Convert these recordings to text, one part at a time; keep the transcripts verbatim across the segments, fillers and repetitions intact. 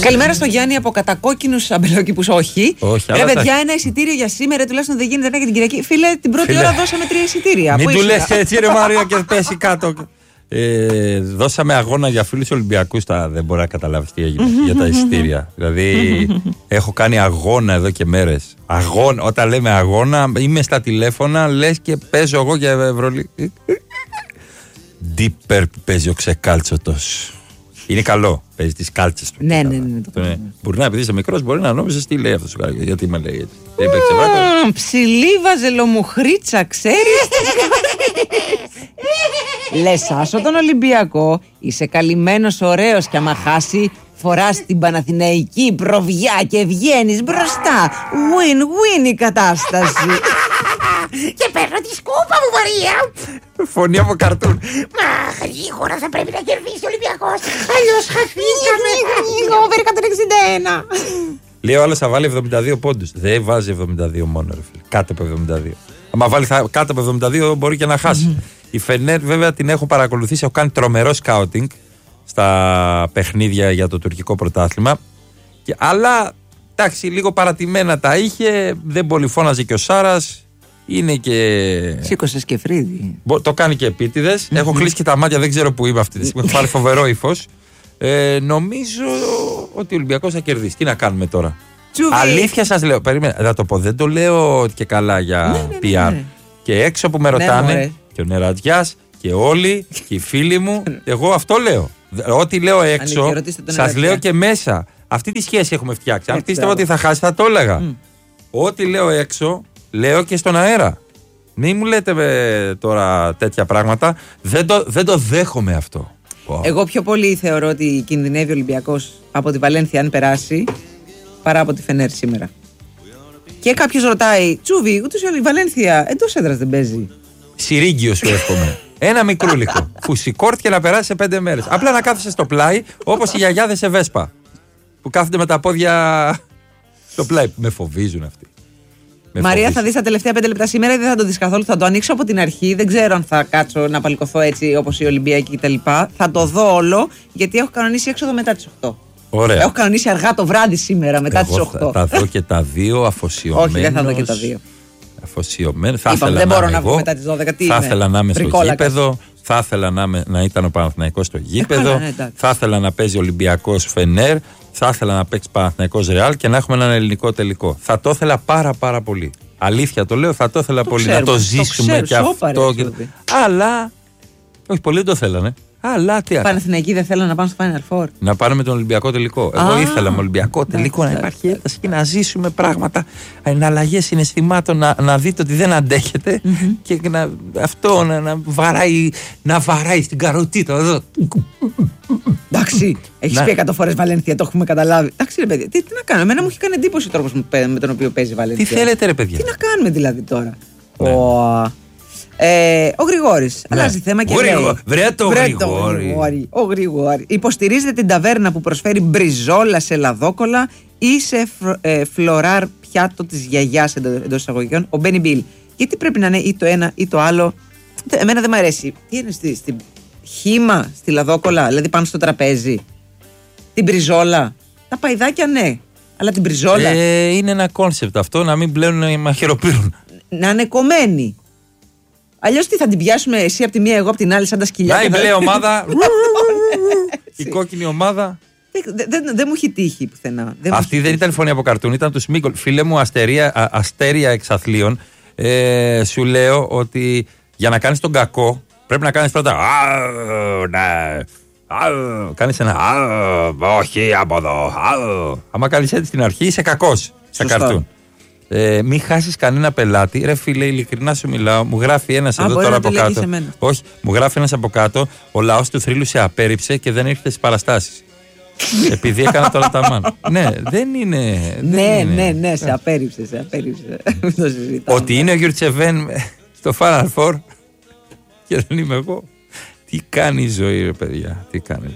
Καλημέρα στο Γιάννη από κατακόκκινους αμπελόκηπους. Όχι. Όχι. Ρε παιδιά, ένα εισιτήριο για σήμερα τουλάχιστον δεν γίνεται, ένα για την Κυριακή. Φίλε, την πρώτη Φίλε. ώρα δώσαμε τρία εισιτήρια. Μην Πού του ήσουν? λες έτσι, ρε Μαρία, και πέσει κάτω. Ε, δώσαμε αγώνα για φίλους Ολυμπιακούς. Τα, δεν μπορεί να καταλάβεις τι έγινε για τα εισιτήρια. Δηλαδή, έχω κάνει αγώνα εδώ και μέρες. Αγώνα, όταν λέμε αγώνα, είμαι στα τηλέφωνα, λες και παίζω εγώ για Ευρωλίγα. Deeper παίζει ο Ξεκάλτσοτος. Είναι καλό. Παίζει τις κάλτσες του. Ναι, ναι, ναι. Το ναι. Μπορεί να, επειδή είσαι μικρός, μπορεί να νόμιζες τι λέει αυτός. Γιατί με λέει έτσι. Έπαιξε βράκα. Ψηλή βαζελομουχρίτσα, ξέρεις. Λες άσο τον Ολυμπιακό, είσαι καλυμμένος ωραίος και άμα χάσει φοράς την Παναθηναϊκή προβιά και βγαίνεις μπροστά. Win-win η κατάσταση. Και παίρνω τη σκούπα μου, Μαρία. Φωνή από καρτούν. Μα γρήγορα θα πρέπει να κερδίσει ο Ολυμπιακός. Αλλιώς χαθήκαμε. Over εκατόν εξήντα ένα. Λέει ο άλλος θα βάλει εβδομήντα δύο πόντους. Δεν βάζει εβδομήντα δύο μόνο, ρε φίλε. Κάτω από εβδομήντα δύο. Αν βάλει θα, κάτω από εβδομήντα δύο μπορεί και να χάσει. Mm-hmm. Η Φενέρ βέβαια την έχω παρακολουθήσει. Έχω κάνει τρομερό σκάουτινγκ στα παιχνίδια για το τουρκικό πρωτάθλημα. Και, αλλά εντάξει, λίγο παρατημένα τα είχε. Δεν πολυφώναζε και ο Σάρας. Είναι και. Σήκωσες και φρύδι. Το κάνει και επίτηδες. Mm-hmm. Έχω κλείσει και τα μάτια, δεν ξέρω που είμαι αυτή τη στιγμή. Έχω πάρει φοβερό ύφος. Ε, νομίζω ότι ο Ολυμπιακός θα κερδίσει. Τι να κάνουμε τώρα. Τσουβί. Αλήθεια σας λέω. Περίμενα, θα το πω. Δεν το λέω και καλά για ναι, ναι, πι αρ. ναι. Και έξω που με ρωτάνε, ναι, και ο Νερατζιάς και όλοι και οι φίλοι μου, εγώ αυτό λέω. Ό,τι λέω έξω, σας λέω και μέσα. Αυτή τη σχέση έχουμε φτιάξει. Αν πίστευα ότι θα χάσει, θα το έλεγα. Mm. Ό,τι λέω έξω, λέω και στον αέρα. Μην μου λέτε ε, τώρα τέτοια πράγματα. Δεν το, δεν το δέχομαι αυτό. Wow. Εγώ πιο πολύ θεωρώ ότι κινδυνεύει ο Ολυμπιακός από τη Βαλένθια αν περάσει παρά από τη Φενέρ σήμερα. Και κάποιος ρωτάει, Τσούβι, ούτως ή άλλως η Βαλένθια εντός έδρας δεν παίζει. Σιρίγγιο σου εύχομαι. Ένα μικρούλικο. Φουσικόρτ και να περάσει σε πέντε μέρες. Απλά να κάθεσαι στο πλάι όπως οι γιαγιάδες σε Βέσπα. Που κάθονται με τα πόδια στο πλάι. Με φοβίζουν αυτοί. Με Μαρία, φοβίζουν. θα δεις τα τελευταία πέντε λεπτά σήμερα ή δεν θα το δεις καθόλου. Θα το ανοίξω από την αρχή. Δεν ξέρω αν θα κάτσω να παλικωθώ έτσι όπως οι Ολυμπιακοί κτλ. Θα το δω όλο γιατί έχω κανονίσει έξοδο μετά τις οκτώ. Ωραία. Έχω κανονίσει αργά το βράδυ σήμερα μετά τις οκτώ. Θα, θα δω και τα δύο αφοσιωμένος. Όχι, δεν θα δω και τα δύο. Αφοσιωμένο. Θα Είπαμε, ήθελα δεν μπορώ να, να βγω μετά τις δώδεκα. Τι θα είμαι, ήθελα να είμαι στο βρικόλακας. γήπεδο. Θα ήθελα να, είμαι, να ήταν ο Παναθηναϊκός στο γήπεδο. Ε, καλά, ναι, θα ήθελα να παίζει Ολυμπιακός Φενέρ. Θα ήθελα να παίξει Παναθηναϊκός Ρεάλ και να έχουμε έναν ελληνικό τελικό. Θα το ήθελα πάρα πάρα πολύ. Αλήθεια το λέω, θα το ήθελα το πολύ. Ξέρουμε, να το ζήσουμε το και ξέρω, αυτό. σώπα, Και... ρε, Αλλά. Όχι, πολλοί δεν το θέλανε. Αλλά τι Οι Παναθηναϊκοί δεν θέλουν να πάνε στο Final Four. Να πάρουμε τον Ολυμπιακό τελικό. Εγώ Α, ήθελα με Ολυμπιακό τελικό να υπάρχει ένταση και να ζήσουμε πράγματα, εναλλαγές συναισθημάτων, να, να δείτε ότι δεν αντέχετε mm-hmm. και να, αυτό να, να, βαράει, να βαράει στην καροτίτα. Εδώ. Εντάξει, έχεις πει εκατό φορές Βαλένθια, το έχουμε καταλάβει. Εντάξει, ρε παιδιά, τι, τι να κάνουμε. Εμένα μου έχει κάνει εντύπωση ο τρόπος με τον οποίο παίζει η Βαλένθια. Τι θέλετε, ρε παιδιά. Τι να κάνουμε δηλαδή τώρα. Ναι. Ο, ε, ο Γρηγόρης ναι. αλλάζει θέμα και Γρηγο... λέει. Βρε το Βρε Γρηγόρη. Γρηγόρη. Ο Γρηγόρη. Υποστηρίζετε την ταβέρνα που προσφέρει μπριζόλα σε λαδόκολα ή σε φρο, ε, φλωράρ πιάτο της γιαγιάς εντός εισαγωγικών. Ο Μπένι Μπιλ. Γιατί πρέπει να είναι ή το ένα ή το άλλο. Εμένα δεν μου αρέσει. Τι είναι στη, στη χύμα, στη λαδόκολα, δηλαδή πάνω στο τραπέζι. Την μπριζόλα. Τα παϊδάκια ναι. Αλλά την μπριζόλα. Ε, είναι ένα κόνσεπτ αυτό, να μην πλέον οι μαχαιροπύρουν. Να είναι κομμένη. Αλλιώς τι θα την πιάσουμε εσύ από τη μία, εγώ από την άλλη, σαν τα σκυλιά. Να η μπλε ομάδα. Η κόκκινη ομάδα. Δεν δε, δε μου έχει τύχει πουθενά. Δεν Αυτή δεν ήταν φωνή από καρτούν, ήταν του Σμίκολ. Φίλε μου, αστερία, α, αστέρια εξαθλίων. Ε, σου λέω ότι για να κάνεις τον κακό πρέπει να κάνεις πρώτα. Ναι. Κάνεις ένα. Όχι από εδώ. Άμα κάνεις έτσι στην αρχή, είσαι κακός στα καρτούν. Ε, μην χάσεις κανένα πελάτη. Ρε φίλε, ειλικρινά σου μιλάω. Μου γράφει ένας εδώ τώρα από κάτω. Όχι, μου γράφει ένας από κάτω. Ο λαός του θρύλου σε απέρριψε και δεν έρχεται στις παραστάσεις. Επειδή έκανα το λαταμάν. Ναι, δεν είναι. Ναι, είναι. ναι, ναι, σε απέρριψε. Σε απέρριψε. Ότι είναι ο Γιουρτσεβέν στο Final Four και δεν είμαι εγώ. Τι κάνει η ζωή, ρε παιδιά. Τι κάνει.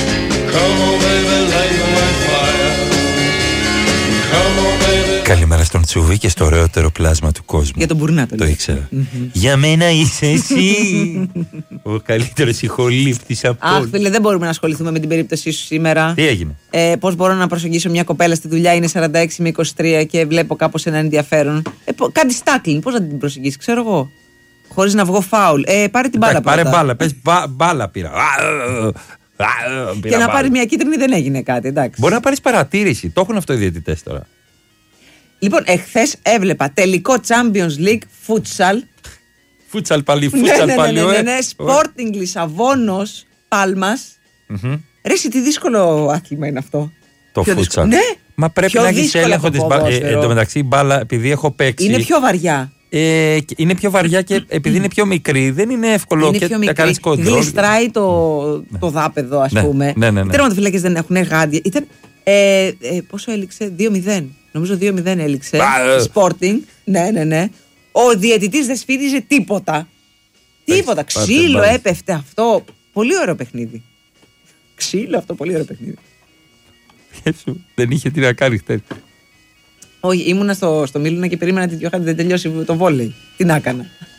Καλημέρα στο στον Τσουβί και στο ωραιότερο πλάσμα του κόσμου. Για τον Μπουρνάτο. Το ήξερα. Mm-hmm. Για μένα είσαι εσύ. Ο καλύτερος ηχολήπτης από Αχ, όλους. φίλε, δεν μπορούμε να ασχοληθούμε με την περίπτωσή σου σήμερα. Τι έγινε? Ε, πώς μπορώ να προσεγγίσω μια κοπέλα στη δουλειά, είναι σαράντα έξι με είκοσι τρία και βλέπω κάπως ένα ενδιαφέρον. Ε, κάτι στάκλινγκ, πώς να την προσεγγίσει, ξέρω εγώ. Χωρίς να βγω φάουλ. Ε, πάρε την μπάλα. Πάρε μπάλα, πες μπα, μπάλα πήρα. Και να πάρει μια κίτρινη δεν έγινε κάτι, εντάξει. Μπορεί να πάρεις παρατήρηση. Το έχουν αυτό οι διαιτητές τώρα. Λοιπόν, εχθές έβλεπα τελικό Champions League Futsal. Φούτσαλ πάλι, Ναι, φούτσαλ ναι, πάλι. ναι, ναι, ναι. Sporting Λισαβόνος Πάλμας. Ρε, εσύ τι δύσκολο άθλημα είναι αυτό. Το Πιο φούτσαλ. δύσκολο. Ναι. Μα πρέπει Πιο να έχεις δύσκολο έλεγχο από της μπάλας. ποδόσφαιρο. Εν τω μεταξύ η μπάλα, επειδή έχω παίξει. Είναι πιο βαριά. Ε, είναι πιο βαριά και επειδή είναι πιο μικρή, δεν είναι εύκολο Είναι και πιο να μικρή. κάνεις κοντρόλ. Γλιστράει το, το δάπεδο, ας Ναι, πούμε. ναι, ναι, ναι. Οι τερματοφύλακες δεν έχουν γάντια. Ήταν, ε, ε, πόσο έληξε, δύο μηδέν. Νομίζω δύο μηδέν έληξε. Sporting. Ναι, ναι, ναι. Ο διαιτητής δεν σφύριζε τίποτα. Τίποτα. Πάρτε, Ξύλο πάρτε. έπεφτε αυτό. Πολύ ωραίο παιχνίδι. Ξύλο αυτό, πολύ ωραίο παιχνίδι. Δεν είχε τι να κάνει χτες. Όχι, ήμουνα στο, στο Μίλουνα και περίμενα τη Διοχάντη δεν τελειώσει το βόλεϊ. Τι να έκανα.